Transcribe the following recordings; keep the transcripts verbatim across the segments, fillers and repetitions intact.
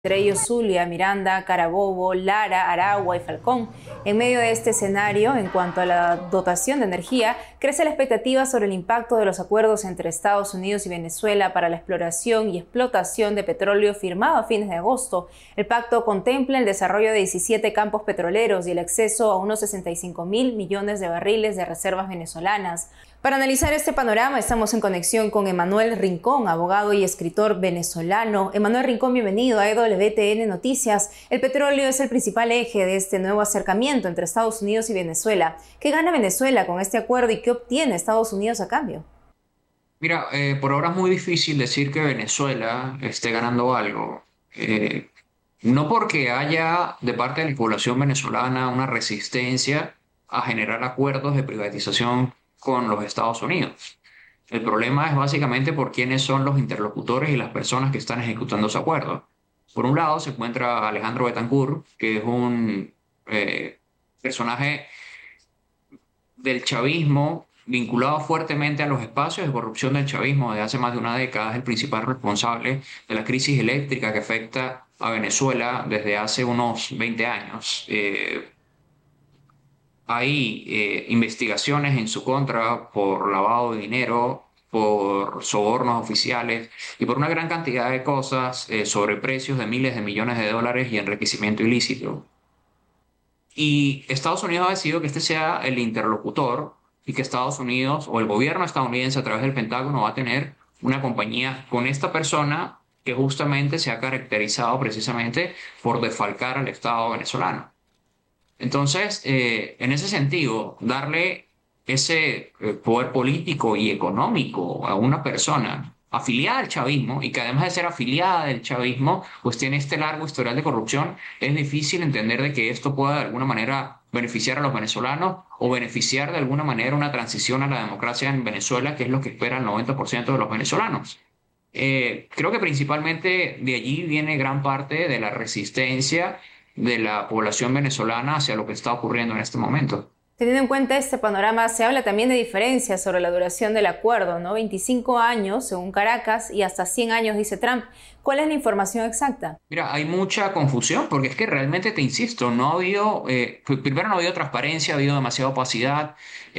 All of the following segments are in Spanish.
Entre ellos Zulia, Miranda, Carabobo, Lara, Aragua y Falcón. En medio de este escenario, en cuanto a la dotación de energía, crece la expectativa sobre el impacto de los acuerdos entre Estados Unidos y Venezuela para la exploración y explotación de petróleo firmado a fines de agosto. El pacto contempla el desarrollo de diecisiete campos petroleros y el acceso a unos sesenta y cinco mil millones de barriles de reservas venezolanas. Para analizar este panorama estamos en conexión con Emanuel Rincón, abogado y escritor venezolano. Emanuel Rincón, bienvenido a E W T N Noticias. El petróleo es el principal eje de este nuevo acercamiento entre Estados Unidos y Venezuela. ¿Qué gana Venezuela con este acuerdo y qué obtiene Estados Unidos a cambio? Mira, eh, por ahora es muy difícil decir que Venezuela esté ganando algo. Eh, no porque haya de parte de la población venezolana una resistencia a generar acuerdos de privatización con los Estados Unidos. El problema es básicamente por quiénes son los interlocutores y las personas que están ejecutando ese acuerdo. Por un lado se encuentra Alejandro Betancourt, que es un eh, personaje del chavismo vinculado fuertemente a los espacios de corrupción del chavismo desde hace más de una década. Es el principal responsable de la crisis eléctrica que afecta a Venezuela desde hace unos veinte años. Eh, hay eh, investigaciones en su contra por lavado de dinero, por sobornos oficiales y por una gran cantidad de cosas, eh, sobre precios de miles de millones de dólares y enriquecimiento ilícito. Y Estados Unidos ha decidido que este sea el interlocutor y que Estados Unidos o el gobierno estadounidense a través del Pentágono va a tener una compañía con esta persona que justamente se ha caracterizado precisamente por defalcar al Estado venezolano. Entonces, eh, en ese sentido, darle ese eh, poder político y económico a una persona afiliada al chavismo y que además de ser afiliada del chavismo, pues tiene este largo historial de corrupción, es difícil entender de que esto pueda de alguna manera beneficiar a los venezolanos o beneficiar de alguna manera una transición a la democracia en Venezuela, que es lo que espera el noventa por ciento de los venezolanos. Eh, creo que principalmente de allí viene gran parte de la resistencia de la población venezolana hacia lo que está ocurriendo en este momento. Teniendo en cuenta este panorama, se habla también de diferencias sobre la duración del acuerdo, ¿no? veinticinco años, según Caracas, y hasta cien años, dice Trump. ¿Cuál es la información exacta? Mira, hay mucha confusión porque es que realmente te insisto, no ha habido, eh, primero no ha habido transparencia, ha habido demasiada opacidad.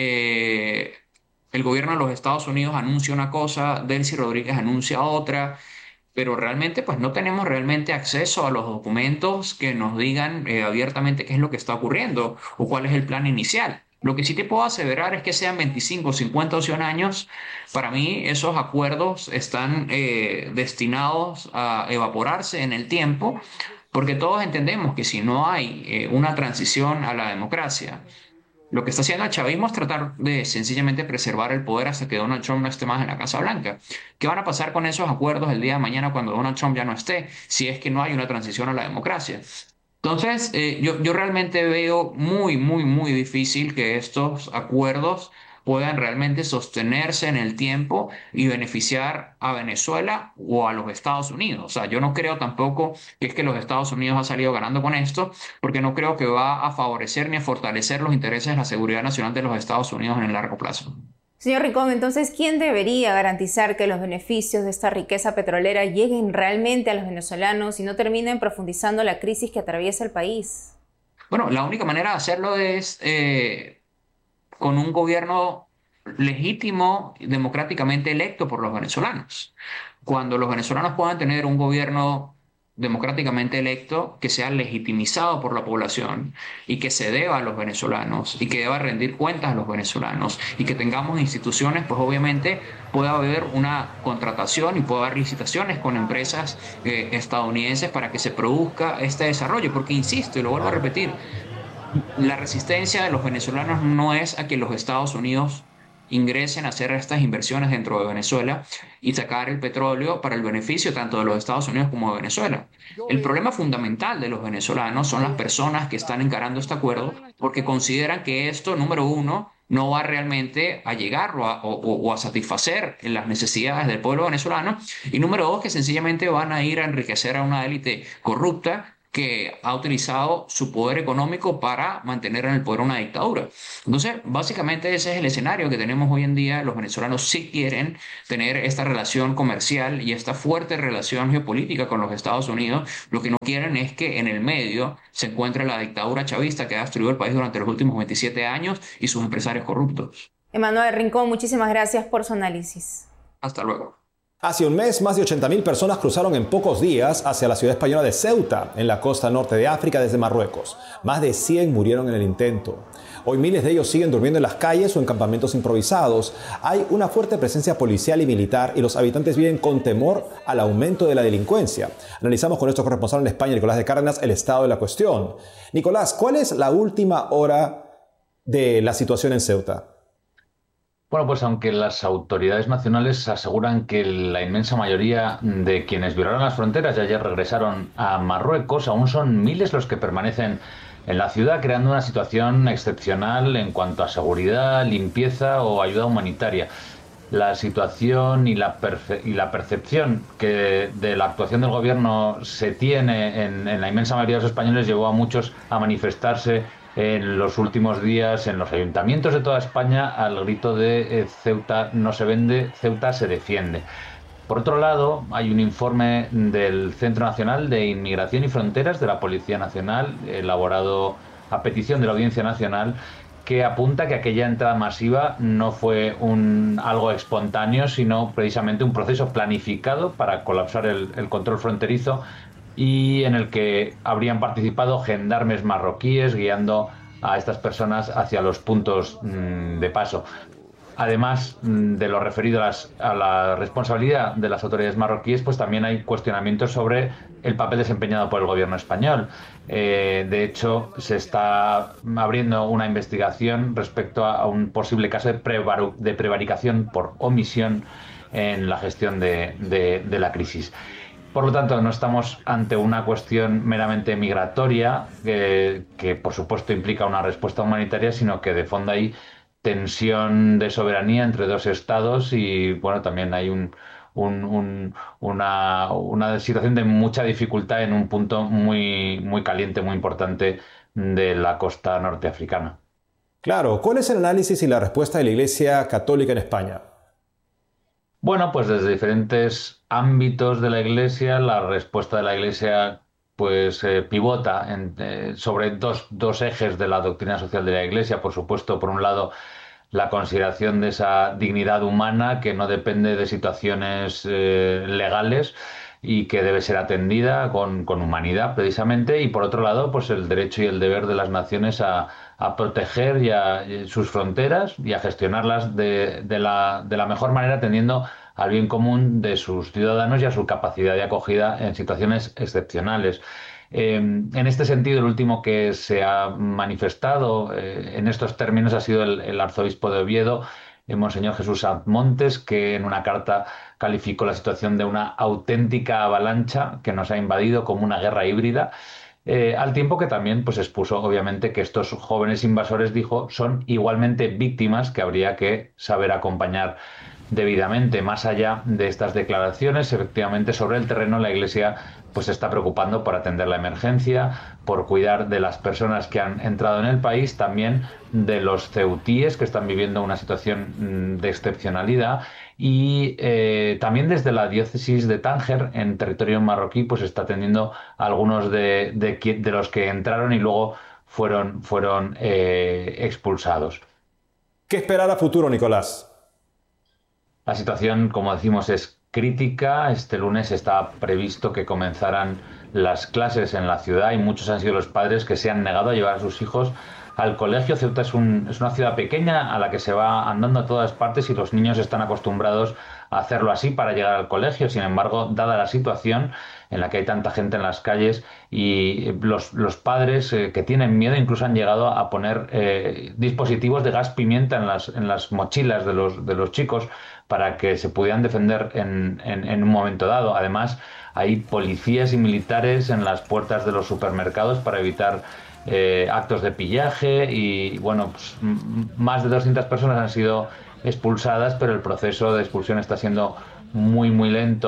eh, el gobierno de los Estados Unidos anuncia una cosa, Delcy Rodríguez anuncia otra, pero realmente pues no tenemos realmente acceso a los documentos que nos digan eh, abiertamente qué es lo que está ocurriendo o cuál es el plan inicial. Lo que sí te puedo aseverar es que sean veinticinco, cincuenta o cien años, para mí esos acuerdos están eh, destinados a evaporarse en el tiempo, porque todos entendemos que si no hay eh, una transición a la democracia, lo que está haciendo el chavismo es tratar de sencillamente preservar el poder hasta que Donald Trump no esté más en la Casa Blanca. ¿Qué van a pasar con esos acuerdos el día de mañana cuando Donald Trump ya no esté, si es que no hay una transición a la democracia? Entonces, eh, yo, yo realmente veo muy, muy, muy difícil que estos acuerdos puedan realmente sostenerse en el tiempo y beneficiar a Venezuela o a los Estados Unidos. O sea, yo no creo tampoco que es que los Estados Unidos han salido ganando con esto, porque no creo que va a favorecer ni a fortalecer los intereses de la seguridad nacional de los Estados Unidos en el largo plazo. Señor Rincón, entonces, ¿quién debería garantizar que los beneficios de esta riqueza petrolera lleguen realmente a los venezolanos y no terminen profundizando la crisis que atraviesa el país? Bueno, la única manera de hacerlo es eh, con un gobierno legítimo, democráticamente electo por los venezolanos. Cuando los venezolanos puedan tener un gobierno democráticamente electo que sea legitimizado por la población y que se deba a los venezolanos y que deba rendir cuentas a los venezolanos y que tengamos instituciones, pues obviamente puede haber una contratación y puede haber licitaciones con empresas eh, estadounidenses para que se produzca este desarrollo, porque insisto y lo vuelvo a repetir, la resistencia de los venezolanos no es a que los Estados Unidos ingresen a hacer estas inversiones dentro de Venezuela y sacar el petróleo para el beneficio tanto de los Estados Unidos como de Venezuela. El problema fundamental de los venezolanos son las personas que están encarando este acuerdo porque consideran que esto, número uno, no va realmente a llegar o a, o, o a satisfacer las necesidades del pueblo venezolano y número dos, que sencillamente van a ir a enriquecer a una élite corrupta que ha utilizado su poder económico para mantener en el poder una dictadura. Entonces, básicamente ese es el escenario que tenemos hoy en día. Los venezolanos sí quieren tener esta relación comercial y esta fuerte relación geopolítica con los Estados Unidos. Lo que no quieren es que en el medio se encuentre la dictadura chavista que ha destruido el país durante los últimos veintisiete años y sus empresarios corruptos. Emanuel Rincón, muchísimas gracias por su análisis. Hasta luego. Hace un mes, más de ochenta mil personas cruzaron en pocos días hacia la ciudad española de Ceuta, en la costa norte de África, desde Marruecos. Más de cien murieron en el intento. Hoy miles de ellos siguen durmiendo en las calles o en campamentos improvisados. Hay una fuerte presencia policial y militar y los habitantes viven con temor al aumento de la delincuencia. Analizamos con nuestro corresponsal en España, Nicolás de Cárdenas, el estado de la cuestión. Nicolás, ¿cuál es la última hora de la situación en Ceuta? Bueno, pues aunque las autoridades nacionales aseguran que la inmensa mayoría de quienes violaron las fronteras ya, ya regresaron a Marruecos, aún son miles los que permanecen en la ciudad, creando una situación excepcional en cuanto a seguridad, limpieza o ayuda humanitaria. La situación y la, perce- y la percepción que de la actuación del gobierno se tiene en, en la inmensa mayoría de los españoles llevó a muchos a manifestarse en los últimos días en los ayuntamientos de toda España al grito de eh, Ceuta no se vende, Ceuta se defiende. Por otro lado, hay un informe del Centro Nacional de Inmigración y Fronteras de la Policía Nacional, elaborado a petición de la Audiencia Nacional, que apunta que aquella entrada masiva no fue un, algo espontáneo, sino precisamente un proceso planificado para colapsar el, el control fronterizo, y en el que habrían participado gendarmes marroquíes guiando a estas personas hacia los puntos mmm, de paso. Además mmm, de lo referido a, las, a la responsabilidad de las autoridades marroquíes, pues también hay cuestionamientos sobre el papel desempeñado por el gobierno español. Eh, de hecho, se está abriendo una investigación respecto a, a un posible caso de, prevaru, de prevaricación por omisión en la gestión de, de, de la crisis. Por lo tanto, no estamos ante una cuestión meramente migratoria, que, que por supuesto implica una respuesta humanitaria, sino que de fondo hay tensión de soberanía entre dos estados y bueno, también hay un, un, un, una, una situación de mucha dificultad en un punto muy, muy caliente, muy importante de la costa norteafricana. Claro, ¿cuál es el análisis y la respuesta de la Iglesia Católica en España? Bueno, pues desde diferentes ámbitos de la Iglesia, la respuesta de la Iglesia pues eh, pivota en, eh, sobre dos, dos ejes de la doctrina social de la Iglesia. Por supuesto, por un lado, la consideración de esa dignidad humana que no depende de situaciones eh, legales y que debe ser atendida con, con humanidad, precisamente, y por otro lado, pues el derecho y el deber de las naciones a, a proteger ya sus fronteras y a gestionarlas de, de, la, de la mejor manera, atendiendo al bien común de sus ciudadanos y a su capacidad de acogida en situaciones excepcionales. Eh, en este sentido, el último que se ha manifestado eh, en estos términos ha sido el, el arzobispo de Oviedo, el Monseñor Jesús Sanz Montes, que en una carta calificó la situación de una auténtica avalancha que nos ha invadido como una guerra híbrida, eh, al tiempo que también pues, expuso obviamente que estos jóvenes invasores, dijo, son igualmente víctimas que habría que saber acompañar debidamente. Más allá de estas declaraciones, efectivamente sobre el terreno la Iglesia pues se está preocupando por atender la emergencia, por cuidar de las personas que han entrado en el país, también de los ceutíes que están viviendo una situación de excepcionalidad, y eh, también desde la diócesis de Tánger, en territorio marroquí, pues está atendiendo a algunos de, de, de los que entraron y luego fueron, fueron eh, expulsados. ¿Qué esperar a futuro, Nicolás? La situación, como decimos, es crítica. Este lunes está previsto que comenzaran las clases en la ciudad y muchos han sido los padres que se han negado a llevar a sus hijos al colegio. Ceuta es, un, es una ciudad pequeña a la que se va andando a todas partes y los niños están acostumbrados a hacerlo así para llegar al colegio. Sin embargo, dada la situación en la que hay tanta gente en las calles y los, los padres eh, que tienen miedo incluso han llegado a poner eh, dispositivos de gas pimienta en las, en las mochilas de los, de los chicos para que se pudieran defender en, en, en un momento dado. Además, hay policías y militares en las puertas de los supermercados para evitar eh, actos de pillaje y, bueno, pues, más de doscientas personas han sido expulsadas, pero el proceso de expulsión está siendo muy, muy lento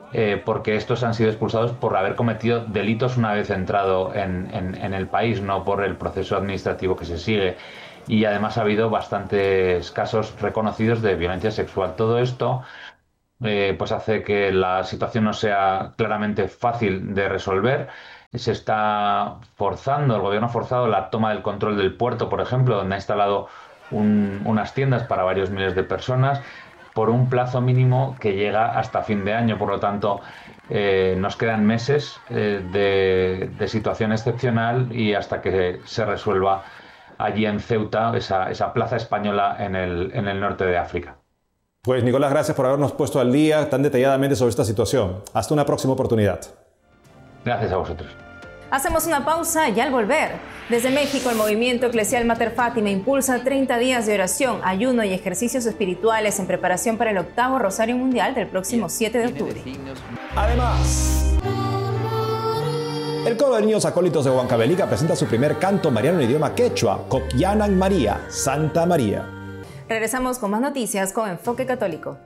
eh, porque estos han sido expulsados por haber cometido delitos una vez entrado en, en, en el país, no por el proceso administrativo que se sigue. Y además ha habido bastantes casos reconocidos de violencia sexual. Todo esto eh, pues hace que la situación no sea claramente fácil de resolver. Se está forzando, el gobierno ha forzado la toma del control del puerto, por ejemplo, donde ha instalado un, unas tiendas para varios miles de personas, por un plazo mínimo que llega hasta fin de año. Por lo tanto, eh, nos quedan meses eh, de, de situación excepcional y hasta que se resuelva allí en Ceuta, esa, esa plaza española en el, en el norte de África. Pues Nicolás, gracias por habernos puesto al día tan detalladamente sobre esta situación. Hasta una próxima oportunidad. Gracias a vosotros. Hacemos una pausa y al volver, desde México el movimiento eclesial Mater Fátima impulsa treinta días de oración, ayuno y ejercicios espirituales en preparación para el octavo Rosario Mundial del próximo siete de octubre. Además, el coro de niños acólitos de Huancavelica presenta su primer canto mariano en idioma quechua, Coquyanan María, Santa María. Regresamos con más noticias con Enfoque Católico.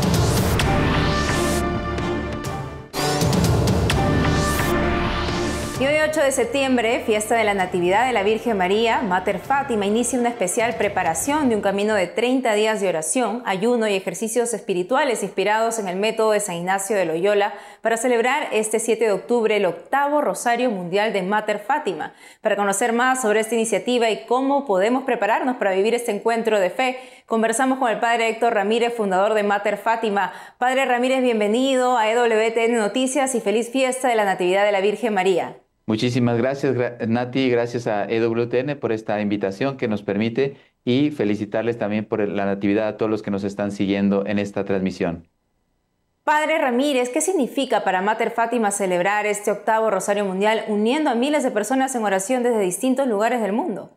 Y hoy ocho de septiembre, fiesta de la Natividad de la Virgen María, Mater Fátima inicia una especial preparación de un camino de treinta días de oración, ayuno y ejercicios espirituales inspirados en el método de San Ignacio de Loyola para celebrar este siete de octubre el octavo Rosario Mundial de Mater Fátima. Para conocer más sobre esta iniciativa y cómo podemos prepararnos para vivir este encuentro de fe, conversamos con el Padre Héctor Ramírez, fundador de Mater Fátima. Padre Ramírez, bienvenido a E W T N Noticias y feliz fiesta de la Natividad de la Virgen María. Muchísimas gracias, Nati, gracias a E W T N por esta invitación que nos permite y felicitarles también por la Natividad a todos los que nos están siguiendo en esta transmisión. Padre Ramírez, ¿qué significa para Mater Fátima celebrar este octavo Rosario Mundial uniendo a miles de personas en oración desde distintos lugares del mundo?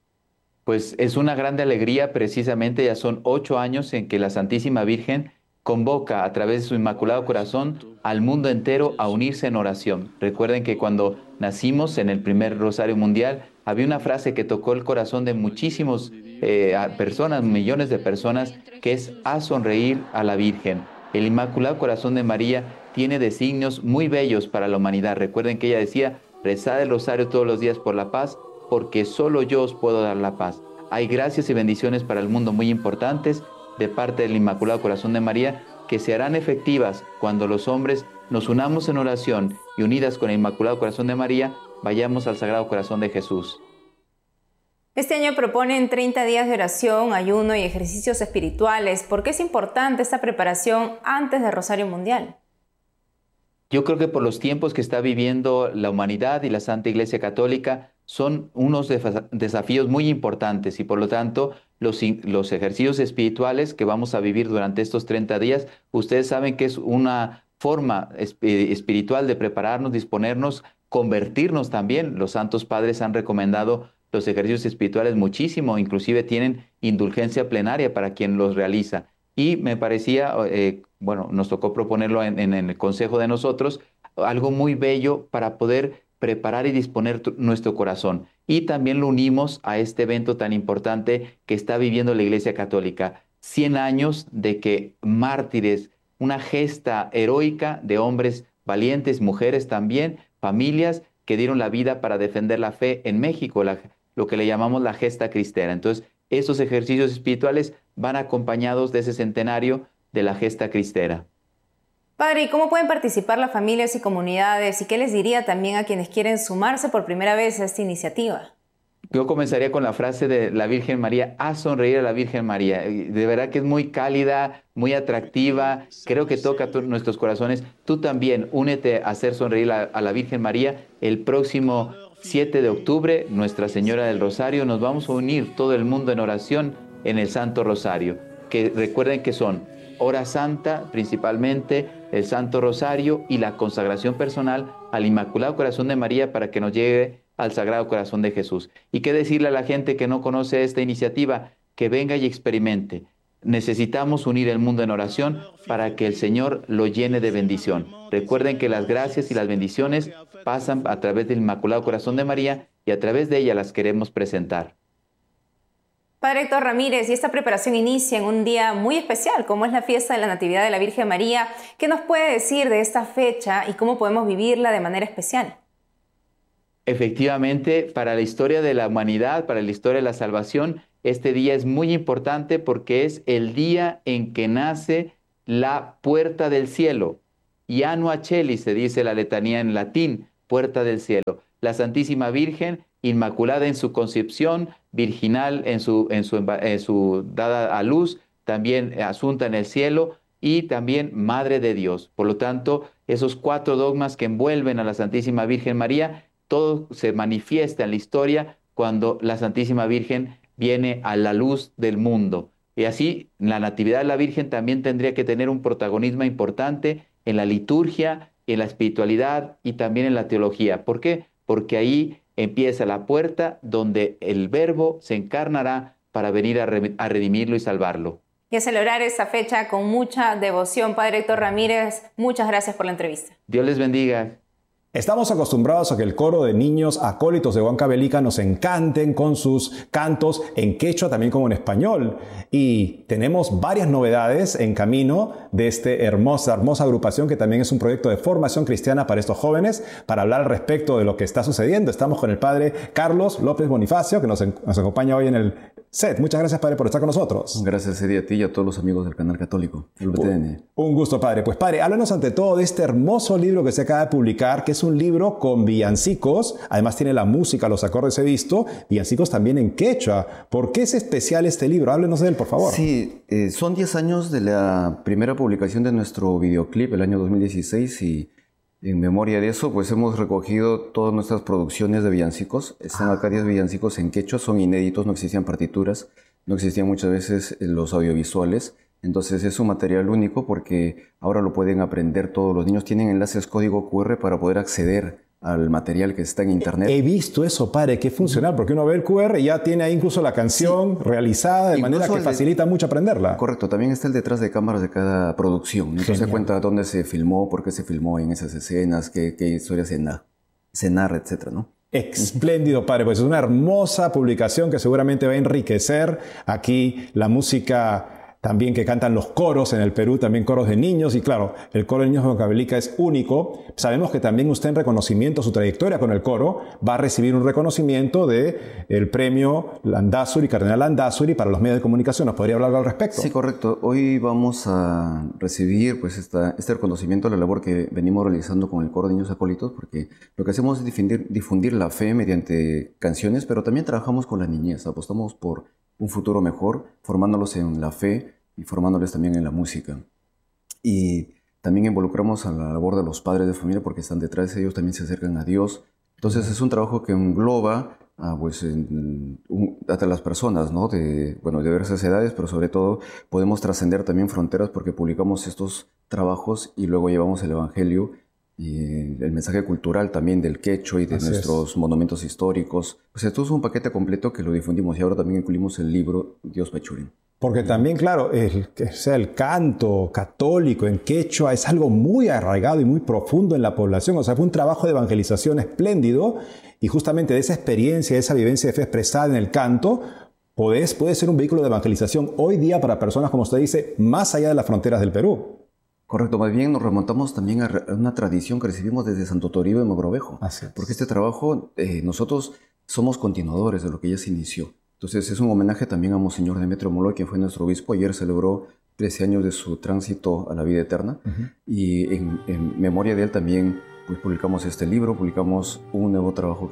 Pues es una grande alegría, precisamente ya son ocho años en que la Santísima Virgen convoca a través de su Inmaculado Corazón al mundo entero a unirse en oración. Recuerden que cuando nacimos en el primer Rosario Mundial, había una frase que tocó el corazón de muchísimas eh, personas, millones de personas, que es a sonreír a la Virgen. El Inmaculado Corazón de María tiene designios muy bellos para la humanidad. Recuerden que ella decía, rezad el rosario todos los días por la paz, porque solo yo os puedo dar la paz. Hay gracias y bendiciones para el mundo muy importantes de parte del Inmaculado Corazón de María, que se harán efectivas cuando los hombres nos unamos en oración y unidas con el Inmaculado Corazón de María, vayamos al Sagrado Corazón de Jesús. Este año proponen treinta días de oración, ayuno y ejercicios espirituales. ¿Por qué es importante esta preparación antes del Rosario Mundial? Yo creo que por los tiempos que está viviendo la humanidad y la Santa Iglesia Católica, son unos desafíos muy importantes y por lo tanto los, los ejercicios espirituales que vamos a vivir durante estos treinta días, ustedes saben que es una forma espiritual de prepararnos, disponernos, convertirnos también. Los santos padres han recomendado los ejercicios espirituales muchísimo, inclusive tienen indulgencia plenaria para quien los realiza. Y me parecía, eh, bueno, nos tocó proponerlo en, en, en el consejo de nosotros, algo muy bello para poder preparar y disponer nuestro corazón. Y también lo unimos a este evento tan importante que está viviendo la Iglesia Católica. cien años de que mártires, una gesta heroica de hombres valientes, mujeres también, familias que dieron la vida para defender la fe en México, la, lo que le llamamos la gesta cristera. Entonces, estos ejercicios espirituales van acompañados de ese centenario de la gesta cristera. Padre, ¿y cómo pueden participar las familias y comunidades? ¿Y qué les diría también a quienes quieren sumarse por primera vez a esta iniciativa? Yo comenzaría con la frase de la Virgen María, a sonreír a la Virgen María. De verdad que es muy cálida, muy atractiva, creo que toca a nuestros corazones. Tú también únete a hacer sonreír a, a la Virgen María. El próximo siete de octubre, Nuestra Señora del Rosario, nos vamos a unir todo el mundo en oración en el Santo Rosario. Que recuerden que son hora santa principalmente, el Santo Rosario y la consagración personal al Inmaculado Corazón de María para que nos llegue al Sagrado Corazón de Jesús. ¿Y qué decirle a la gente que no conoce esta iniciativa? Que venga y experimente. Necesitamos unir el mundo en oración para que el Señor lo llene de bendición. Recuerden que las gracias y las bendiciones pasan a través del Inmaculado Corazón de María y a través de ella las queremos presentar. Padre Héctor Ramírez, y esta preparación inicia en un día muy especial, como es la fiesta de la Natividad de la Virgen María. ¿Qué nos puede decir de esta fecha y cómo podemos vivirla de manera especial? Efectivamente, para la historia de la humanidad, para la historia de la salvación, este día es muy importante porque es el día en que nace la puerta del cielo. Janua Coeli se dice la letanía en latín, puerta del cielo. La Santísima Virgen, inmaculada en su concepción, virginal en su, en su, en su dada a luz, también asunta en el cielo y también Madre de Dios. Por lo tanto, esos cuatro dogmas que envuelven a la Santísima Virgen María, todo se manifiesta en la historia cuando la Santísima Virgen viene a la luz del mundo. Y así, la Natividad de la Virgen también tendría que tener un protagonismo importante en la liturgia, en la espiritualidad y también en la teología. ¿Por qué? Porque ahí empieza la puerta donde el Verbo se encarnará para venir a, re a redimirlo y salvarlo. Y a celebrar esta fecha con mucha devoción. Padre Héctor Ramírez, muchas gracias por la entrevista. Dios les bendiga. Estamos acostumbrados a que el coro de niños acólitos de Huancavelica nos encanten con sus cantos en quechua, también como en español. Y tenemos varias novedades en camino de esta hermosa, hermosa agrupación que también es un proyecto de formación cristiana para estos jóvenes. Para hablar al respecto de lo que está sucediendo, estamos con el padre Carlos López Bonifacio, que nos, nos acompaña hoy en el set. Muchas gracias, padre, por estar con nosotros. Gracias, Eddie, a ti y a todos los amigos del canal católico. El B T N. Un gusto, padre. Pues, padre, háblanos ante todo de este hermoso libro que se acaba de publicar, que es un libro con villancicos. Además tiene la música, los acordes he visto, villancicos también en quechua. ¿Por qué es especial este libro? Háblenos de él, por favor. Sí, eh, son diez años de la primera publicación de nuestro videoclip, el año dos mil dieciséis, y en memoria de eso, pues hemos recogido todas nuestras producciones de villancicos. Están acá diez villancicos en quechua, son inéditos, no existían partituras, no existían muchas veces los audiovisuales. Entonces es un material único porque ahora lo pueden aprender todos los niños. Tienen enlaces código cu erre para poder acceder al material que está en internet. He visto eso, padre, que es funcional, porque uno ve el cu erre y ya tiene ahí incluso la canción sí. realizada de incluso manera que facilita de... mucho aprenderla. Correcto, también está el detrás de cámaras de cada producción. Entonces se cuenta dónde se filmó, por qué se filmó en esas escenas, qué, qué historias se, na se narra, etcétera, ¿no? Espléndido, padre, pues es una hermosa publicación que seguramente va a enriquecer aquí la música también que cantan los coros en el Perú, también coros de niños. Y claro, el coro de niños de Huancavelica es único. Sabemos que también usted en reconocimiento a su trayectoria con el coro va a recibir un reconocimiento del premio Landázuri, Cardenal Landázuri para los medios de comunicación. ¿Nos podría hablar algo al respecto? Sí, correcto. Hoy vamos a recibir pues, esta, este reconocimiento a la labor que venimos realizando con el coro de niños acólitos, porque lo que hacemos es difundir, difundir la fe mediante canciones, pero también trabajamos con la niñez. Apostamos por un futuro mejor, formándolos en la fe y formándoles también en la música. Y también involucramos a la labor de los padres de familia porque están detrás, ellos también se acercan a Dios. Entonces es un trabajo que engloba a, pues, en, un, a las personas, ¿no? de, bueno, de diversas edades, pero sobre todo podemos trascender también fronteras porque publicamos estos trabajos y luego llevamos el Evangelio y el mensaje cultural también del quechua y de Así nuestros es. monumentos históricos. O sea, esto es un paquete completo que lo difundimos y ahora también incluimos el libro Dios Pachurin. Porque también, claro, el, que sea el canto católico en quechua es algo muy arraigado y muy profundo en la población. O sea, fue un trabajo de evangelización espléndido y justamente de esa experiencia, de esa vivencia de fe expresada en el canto, puede, puede ser un vehículo de evangelización hoy día para personas, como usted dice, más allá de las fronteras del Perú. Correcto, más bien nos remontamos también a una tradición que recibimos desde Santo Toribio de Mogrovejo. Así es. Porque este trabajo, eh, nosotros somos continuadores de lo que ya se inició. Entonces es un homenaje también a Monseñor Demetrio Molloy, quien fue nuestro obispo. Ayer celebró trece años de su tránsito a la vida eterna. Uh-huh. Y en, en memoria de él también pues, publicamos este libro, publicamos un nuevo trabajo